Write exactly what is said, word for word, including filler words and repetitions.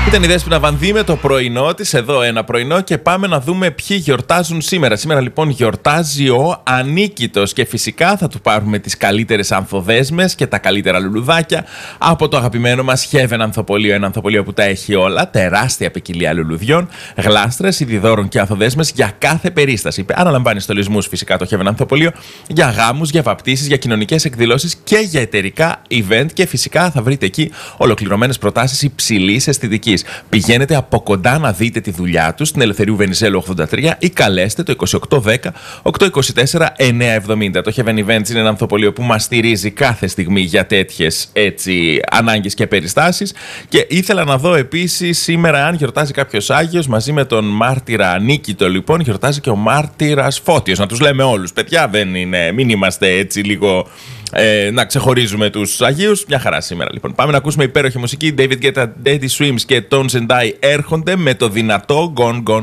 Ήταν η Δέσποινα Βανδύ με το πρωινό της, εδώ ένα πρωινό, και πάμε να δούμε ποιοι γιορτάζουν σήμερα. Σήμερα λοιπόν γιορτάζει ο Ανίκητος και φυσικά θα του πάρουμε τις καλύτερες ανθοδέσμες και τα καλύτερα λουλουδάκια από το αγαπημένο μας Heaven Ανθοπωλείο. Ένα ανθοπωλείο που τα έχει όλα, τεράστια ποικιλία λουλουδιών, γλάστρες, ειδιδόρων και ανθοδέσμες για κάθε περίσταση. Αναλαμβάνει στολισμούς φυσικά το Heaven Ανθοπωλείο για γάμους, για βαπτίσεις, για κοινωνικές εκδηλώσεις και για εταιρικά event, και φυσικά θα βρείτε εκεί ολοκληρωμένες προτάσεις υψηλής αισθητικής. Πηγαίνετε από κοντά να δείτε τη δουλειά τους στην Ελευθερίου Βενιζέλου ογδόντα τρία ή καλέστε το είκοσι οκτώ δέκα οκτακόσια είκοσι τέσσερα εννιακόσια εβδομήντα. Το Heaven Events είναι ένα ανθοπωλείο που μας στηρίζει κάθε στιγμή για τέτοιες έτσι ανάγκες και περιστάσεις. Και ήθελα να δω επίσης σήμερα αν γιορτάζει κάποιος Άγιος. Μαζί με τον μάρτυρα Ανίκητο λοιπόν γιορτάζει και ο μάρτυρας Φώτιος. Να τους λέμε όλους, παιδιά, δεν είναι, μην είμαστε έτσι λίγο... Ε, να ξεχωρίζουμε τους Αγίους. Μια χαρά σήμερα λοιπόν. Πάμε να ακούσουμε υπέροχη μουσική. David Guetta, Daddy Swims και Tones and I έρχονται με το δυνατό Gone Gone